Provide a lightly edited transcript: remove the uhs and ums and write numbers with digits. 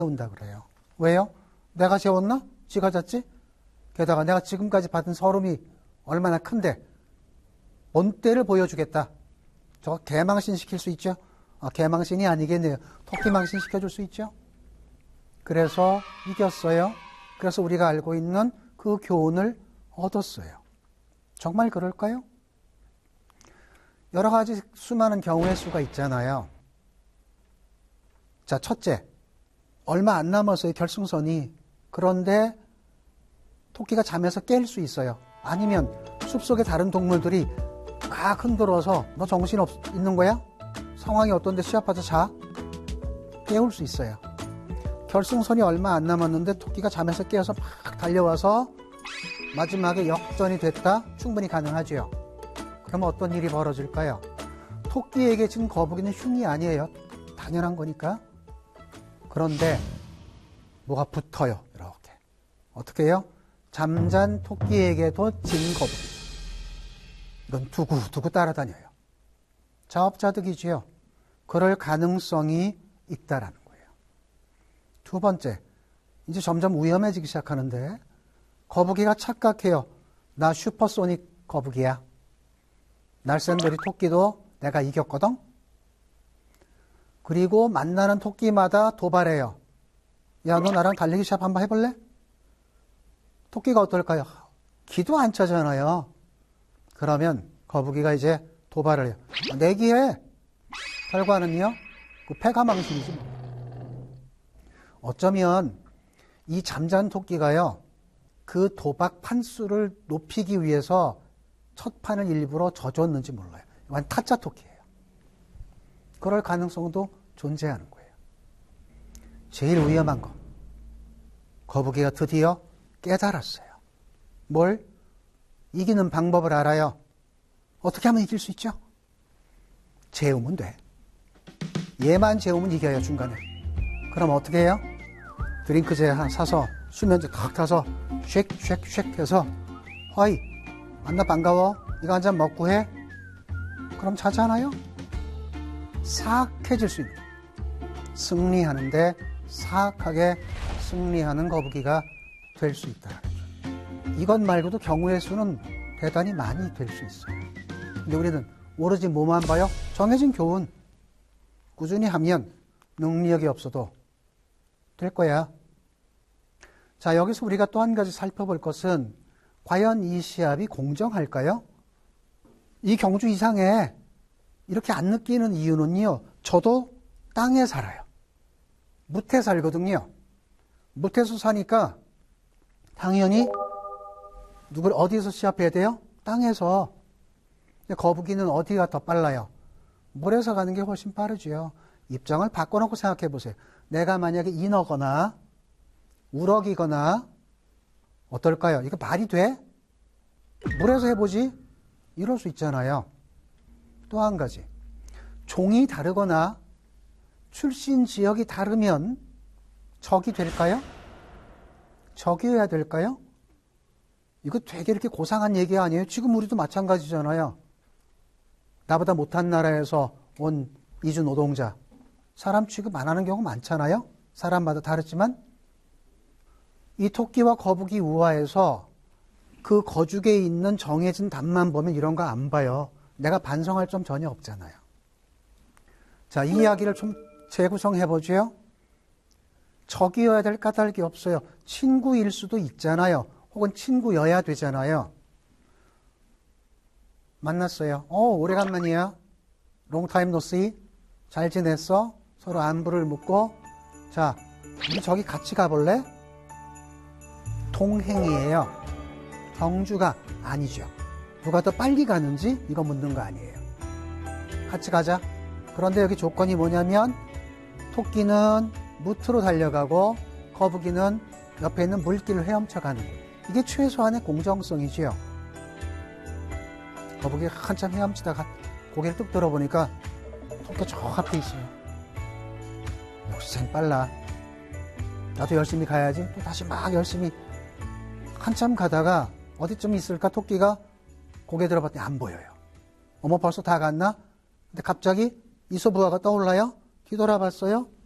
온다 그래요. 왜요? 내가 재웠나? 지가 잤지? 게다가 내가 지금까지 받은 서름이 얼마나 큰데 본때를 보여주겠다. 저거 개망신 시킬 수 있죠? 개망신이 아니겠네요. 토끼망신 시켜줄 수 있죠? 그래서 이겼어요. 그래서 우리가 알고 있는 그 교훈을 얻었어요. 정말 그럴까요? 여러 가지 수많은 경우의 수가 있잖아요. 자, 첫째, 얼마 안 남았어요, 결승선이. 그런데 토끼가 잠에서 깰 수 있어요. 아니면 숲속의 다른 동물들이 막 흔들어서 너 정신 있는 거야? 상황이 어떤데 시합하자 자? 깨울 수 있어요. 결승선이 얼마 안 남았는데 토끼가 잠에서 깨어서 막 달려와서 마지막에 역전이 됐다? 충분히 가능하죠. 그러면 어떤 일이 벌어질까요? 토끼에게 지금 거북이는 흉이 아니에요. 당연한 거니까. 그런데 뭐가 붙어요. 이렇게. 어떻게 해요? 잠잔 토끼에게도 진 거북이. 이건 두고두고 따라다녀요. 자업자득이지요. 그럴 가능성이 있다라는 거예요. 두 번째, 이제 점점 위험해지기 시작하는데 거북이가 착각해요. 나 슈퍼소닉 거북이야. 날쌘돌이 토끼도 내가 이겼거든. 그리고 만나는 토끼마다 도발해요. 야, 너 나랑 달리기 시합 한번 해볼래? 토끼가 어떨까요? 기도 안 차잖아요. 그러면 거북이가 이제 도발을 해요. 내기해. 결과는요, 그 패가 망신이지 뭐. 어쩌면 이 잠잔 토끼가요, 그 도박 판수를 높이기 위해서 첫 판을 일부러 져줬는지 몰라요. 이건 타짜 토끼예요. 그럴 가능성도 존재하는 거예요. 제일 위험한 거. 거북이가 드디어 깨달았어요. 뭘? 이기는 방법을 알아요. 어떻게 하면 이길 수 있죠? 재우면 돼. 얘만 재우면 이겨요, 중간에. 그럼 어떻게 해요? 드링크제 하나 사서 수면제 탁 타서 쉑쉑쉑 해서 허이, 만나 반가워. 이거 한 잔 먹고 해. 그럼 자잖아요? 사악해질 수 있는 거예요. 승리하는데 사악하게 승리하는 거북이가 될 수 있다. 이것 말고도 경우의 수는 대단히 많이 될 수 있어요. 근데 우리는 오로지 뭐만 봐요? 정해진 교훈. 꾸준히 하면 능력이 없어도 될 거야. 자, 여기서 우리가 또 한 가지 살펴볼 것은 과연 이 시합이 공정할까요? 이 경주 이상에 이렇게 안 느끼는 이유는요. 저도 땅에 살아요. 무태 살거든요. 무태에서 사니까 당연히 누굴 어디서 시합해야 돼요? 땅에서. 거북이는 어디가 더 빨라요? 물에서 가는 게 훨씬 빠르죠. 입장을 바꿔놓고 생각해 보세요. 내가 만약에 인어거나 우럭이거나 어떨까요? 이거 말이 돼? 물에서 해보지? 이럴 수 있잖아요. 또 한 가지. 종이 다르거나 출신 지역이 다르면 적이 될까요? 적이어야 될까요? 이거 되게 이렇게 고상한 얘기 아니에요? 지금 우리도 마찬가지잖아요. 나보다 못한 나라에서 온 이주 노동자. 사람 취급 안 하는 경우 많잖아요? 사람마다 다르지만 이 토끼와 거북이 우화에서 그 거죽에 있는 정해진 답만 보면 이런 거 안 봐요. 내가 반성할 점 전혀 없잖아요. 자, 이 이야기를 좀 재구성해보죠. 적이어야 될 까닭이 없어요. 친구일 수도 있잖아요. 혹은 친구여야 되잖아요. 만났어요. 오래간만이야. 롱타임 노씨. 잘 지냈어? 서로 안부를 묻고. 자, 우리 저기 같이 가볼래? 동행이에요. 경주가 아니죠. 누가 더 빨리 가는지 이거 묻는 거 아니에요. 같이 가자. 그런데 여기 조건이 뭐냐면 토끼는 무트로 달려가고 거북이는 옆에 있는 물길을 헤엄쳐 가는 거예요. 이게 최소한의 공정성이지요. 거북이가 한참 헤엄치다가 고개를 뚝 들어보니까 토끼가 저 앞에 있어요. 역시 쟨 빨라. 나도 열심히 가야지. 또 다시 막 열심히 한참 가다가 어디쯤 있을까 토끼가 고개 들어봤더니 안 보여요. 어머 벌써 다 갔나? 근데 갑자기 이소부화가 떠올라요. 뒤돌아봤어요.